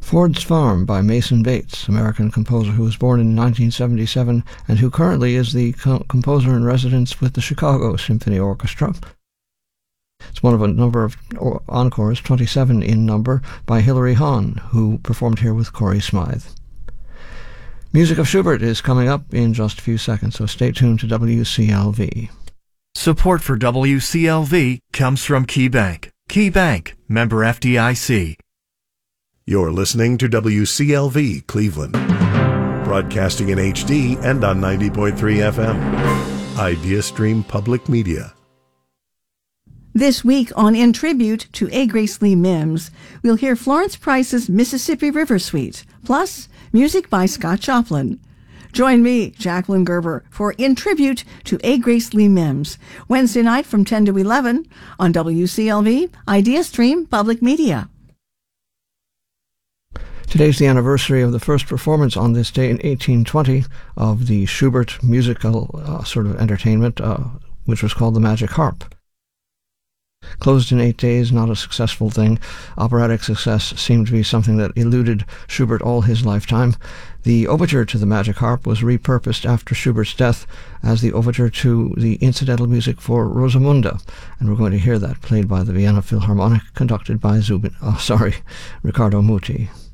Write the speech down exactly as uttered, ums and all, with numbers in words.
Ford's Farm by Mason Bates, American composer who was born in nineteen seventy-seven and who currently is the co- composer in residence with the Chicago Symphony Orchestra. It's one of a number of encores, twenty-seven in number, by Hilary Hahn, who performed here with Corey Smythe. Music of Schubert is coming up in just a few seconds, so stay tuned to W C L V. Support for W C L V comes from KeyBank. KeyBank, member F D I C. You're listening to W C L V Cleveland, broadcasting in H D and on ninety point three F M. IdeaStream Public Media. This week on In Tribute to A. Grace Lee Mims, we'll hear Florence Price's Mississippi River Suite, plus music by Scott Joplin. Join me, Jacqueline Gerber, for In Tribute to A. Grace Lee Mims, Wednesday night from ten to eleven on W C L V, IdeaStream Public Media. Today's the anniversary of the first performance on this day in eighteen twenty of the Schubert musical uh, sort of entertainment, uh, which was called the Magic Harp. Closed in eight days, not a successful thing. Operatic success seemed to be something that eluded Schubert all his lifetime. The overture to the Magic Harp was repurposed after Schubert's death as the overture to the incidental music for Rosamunde, and we're going to hear that played by the Vienna Philharmonic, conducted by Zubin, oh, sorry, Riccardo Muti.